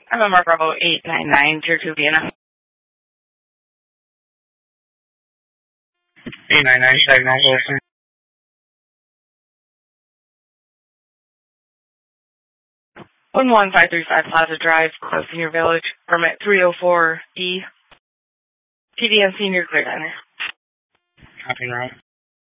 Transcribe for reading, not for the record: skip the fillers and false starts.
I'm a Bravo 899, Tier 2 Vienna. 899, diagnose Wilson. 11535 Plaza Drive, Senior Village, permit 304E. TDN Senior Clear Diner. Copy, Rob.